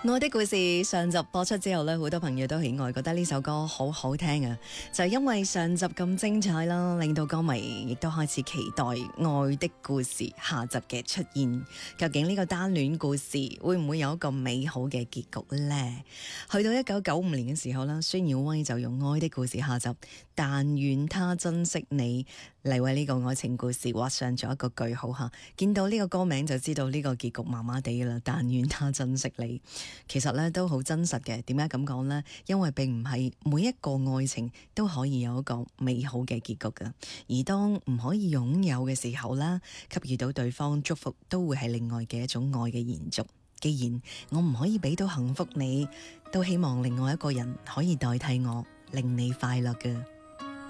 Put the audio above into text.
愛的故事上集播出之後呢，好多朋友都喜愛，覺得呢首歌好好聽啊！就係因為上集咁精彩啦，令到歌迷亦都開始期待愛的故事下集嘅出現。究竟呢個單戀故事會唔會有一個美好嘅結局呢？去到1995年嘅時候啦，孫耀威就用愛的故事下集，但願他珍惜你嚟為呢個愛情故事畫上咗一個句號吓。見到呢個歌名就知道呢個結局麻麻地啦，但願他珍惜你。其實咧都好真實嘅，點解咁講呢？因為並唔係每一個愛情都可以有一個美好嘅結局㗎，而當唔可以擁有嘅時候啦，給予到對方祝福都會係另外嘅一種愛嘅延續。既然我唔可以俾到幸福你，都希望另外一個人可以代替我，令你快樂㗎。